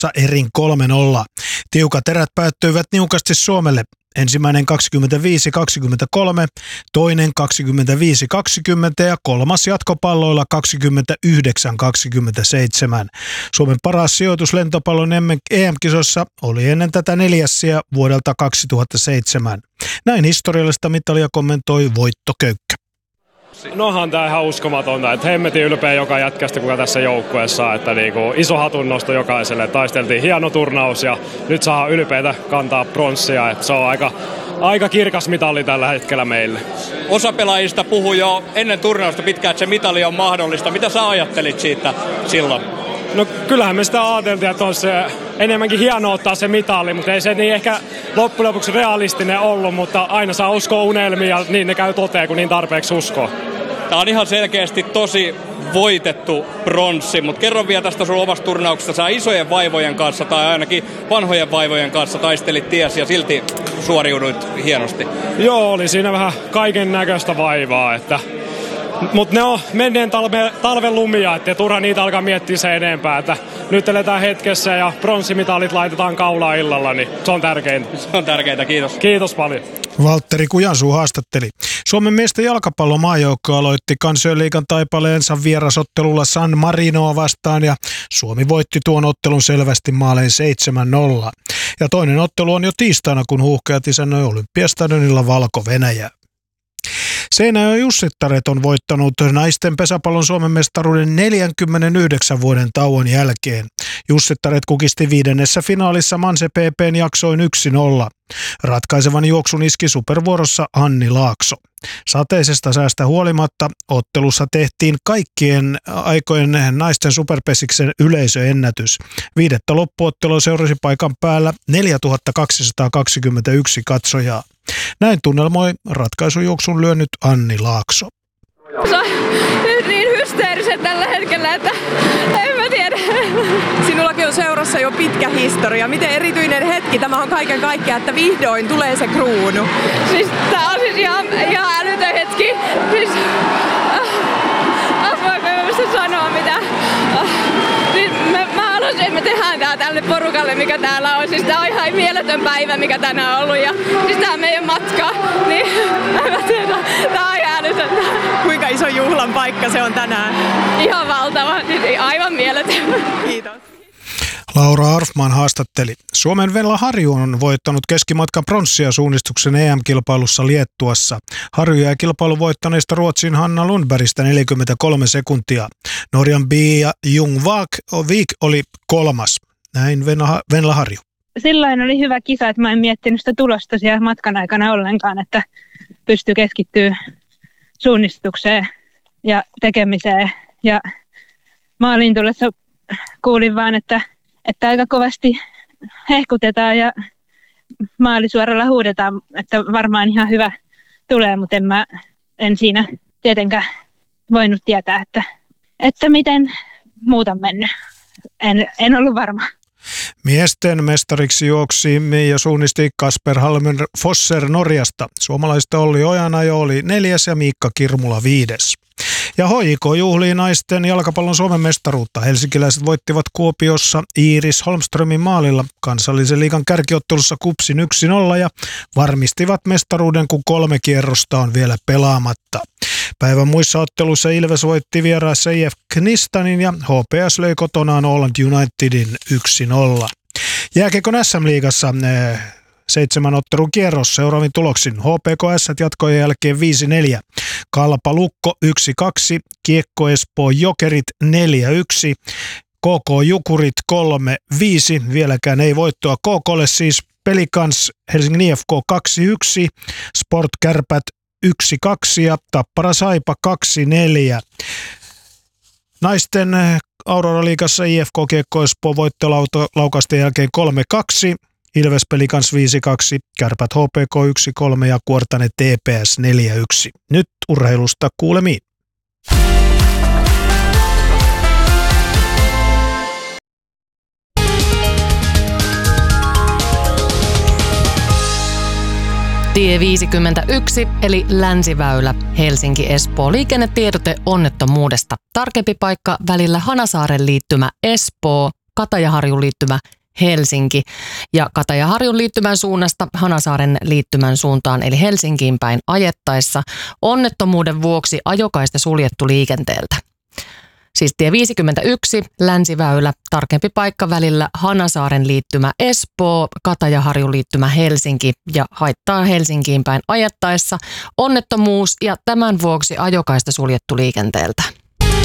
erin 3-0. Tiukat erät päättyivät niukasti Suomelle. Ensimmäinen 25-23, toinen 25-20 ja kolmas jatkopalloilla 29-27. Suomen paras sijoitus lentopallon EM-kisossa oli ennen tätä neljässiä vuodelta 2007. Näin historiallista mitalia kommentoi Voitto Köykkä. Nohan tää ihan uskomatonta, että hemmetin ylpeä joka jätkästä kuka tässä joukkueessa, että iso hatunnosto jokaiselle, taisteltiin hieno turnaus ja nyt saa ylpeitä kantaa pronssia, että se on aika kirkas mitali tällä hetkellä meille. Osa pelaajista puhui jo ennen turnausta pitkään, että se mitali on mahdollista. Mitä sä ajattelit siitä silloin? No kyllähän me sitä ajateltiin, että on se enemmänkin hienoa ottaa se mitali, mutta ei se niin ehkä loppujen lopuksi realistinen ollut, mutta aina saa uskoa unelmiin ja niin ne käy toteen, kun niin tarpeeksi uskoo. Tää on ihan selkeästi tosi voitettu pronssi, mutta kerro vielä tästä sun omasta turnauksesta. Sä isojen vaivojen kanssa tai ainakin vanhojen vaivojen kanssa taistelit ties ja silti suoriuduit hienosti. Joo, oli siinä vähän kaiken näköistä vaivaa, mutta ne on menneen talven lumia, ettei turha niitä alkaa miettiä sen enempää. Että nyt eletään hetkessä ja pronssimitalit laitetaan kaulaan illalla, niin se on tärkeintä. Se on tärkeintä, kiitos. Kiitos paljon. Valtteri Kujansuu haastatteli. Suomen miesten jalkapallomaajoukko aloitti Kansainliigan taipaleensa vierasottelulla San Marinoa vastaan ja Suomi voitti tuon ottelun selvästi maalein 7-0. Ja toinen ottelu on jo tiistaina, kun huuhkajat isännöi Olympiastadionilla Valko-Venäjää. Seinäjoen Jussittaret on voittanut naisten pesäpallon Suomen mestaruuden 49 vuoden tauon jälkeen. Jussittaret kukisti viidennessä finaalissa Manse PP:n jaksoin 1-0. Ratkaisevan juoksun iski supervuorossa Anni Laakso. Sateisesta säästä huolimatta ottelussa tehtiin kaikkien aikojen naisten superpesiksen yleisöennätys. Viidettä loppuottelua seurasi paikan päällä 4221 katsojaa. Näin tunnelmoi ratkaisujuoksun lyönyt Anni Laakso. Se on niin hysteeriset tällä hetkellä, että en mä tiedä. Sinullakin on seurassa jo pitkä historia. Miten erityinen hetki tämä on kaiken kaikkiaan, että vihdoin tulee se kruunu? Siis tää on siis ihan älytön hetki. Siis, voinko mä sanoa mitä? Siis mä haluaisin, että me tehdään tää tälle porukalle, mikä täällä on. Siis tää on ihan mieletön päivä, mikä tänään on ollut. Ja siis tää on meidän matka. Niin en mä tiedä. Tää on ihan älytöntä. Kuinka iso juhlan paikka se on tänään? Ihan valtava. Siis aivan mieletön. Kiitos. Laura Arfman haastatteli. Suomen Venla Harju on voittanut keskimatkan pronssia suunnistuksen EM-kilpailussa Liettuassa. Harju jäi kilpailun voittaneista Ruotsin Hanna Lundbergistä 43 sekuntia. Norjan Bia Ljungvik oli kolmas. Näin Venla Harju. Silloin oli hyvä kisa, että mä en miettinyt sitä tulosta siellä matkan aikana ollenkaan, että pystyy keskittyä suunnistukseen ja tekemiseen. Ja maaliin tullessa kuulin vaan, että aika kovasti hehkutetaan ja maalisuoralla huudetaan, että varmaan ihan hyvä tulee, mutta en siinä tietenkään voinut tietää, että miten muuta mennyt. En ollut varma. Miesten mestariksi juoksi ja suunnisti Kasper Halmer Fosser Norjasta. Suomalaista Olli Ojanajo oli 4. ja Miikka Kirmula 5. Ja HJK juhlii naisten jalkapallon Suomen mestaruutta. Helsinkiläiset voittivat Kuopiossa Iiris Holmströmin maalilla kansallisen liigan kärkiottelussa KuPSin 1-0 ja varmistivat mestaruuden, kun 3 kierrosta on vielä pelaamatta. Päivän muissa otteluissa Ilves voitti vieraassa IF Knistanin ja HPS löi kotonaan Åland Unitedin 1-0. Jääkiekon SM-liigassa 7 ottelun kierros seuraavin tuloksin. HPK Ässät jatkojen jälkeen 5-4. Kalpa Lukko 1-2. Kiekko Espoo Jokerit 4-1. KK Jukurit 3-5. Vieläkään ei voittoa KKlle siis. Pelikans Helsingin IFK 2-1. Sport Kärpät 1-2 ja Tappara Saipa 2-4. Naisten Aurora-liigassa IFK Kiekko Espoo voitti laukausten jälkeen 3-2. Ilves Pelikans 5-2, Kärpät HPK 1-3 ja Kuortane TPS 4-1. Nyt urheilusta kuulemiin. Tie 51 eli Länsiväylä, Helsinki-Espoo. Liikennetiedote onnettomuudesta. Tarkempi paikka välillä Hanasaaren liittymä Espoo, Katajaharjun liittymä Helsinki ja Katajaharjun liittymän suunnasta Hanasaaren liittymän suuntaan eli Helsinkiin päin ajettaessa onnettomuuden vuoksi ajokaista suljettu liikenteeltä. Siis tie 51, Länsiväylä, tarkempi paikka välillä Hanasaaren liittymä Espoo, Katajaharjun liittymä Helsinki ja haittaa Helsinkiin päin ajettaessa onnettomuus ja tämän vuoksi ajokaista suljettu liikenteeltä.